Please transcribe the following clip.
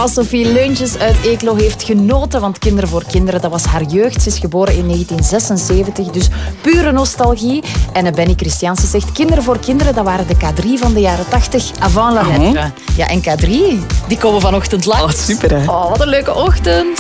Sophie Leuntjes uit Eeklo heeft genoten, want Kinderen voor Kinderen, dat was haar jeugd. Ze is geboren in 1976, dus pure nostalgie. En Benny Christiaanse zegt, Kinderen voor Kinderen, dat waren de K3 van de jaren 80, avant la lettre. Ja, en K3, die komen vanochtend langs. Oh, super, hè? Oh, wat een leuke ochtend.